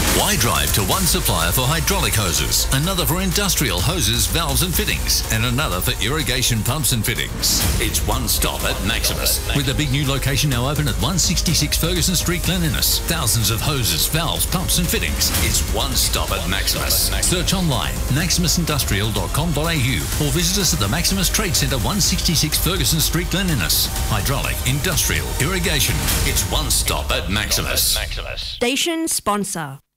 Why drive to one supplier for hydraulic hoses, another for industrial hoses, valves and fittings, and another for irrigation pumps and fittings? It's one stop at Maximus. With a big new location now open at 166 Ferguson Street, Glen Innes. Thousands of hoses, valves, pumps and fittings. It's one stop at Maximus. Search online, maximusindustrial.com.au, or visit us at the Maximus Trade Centre, 166 Ferguson Street, Glen Innes. Hydraulic, industrial, irrigation. It's one stop at Maximus. Station sponsor.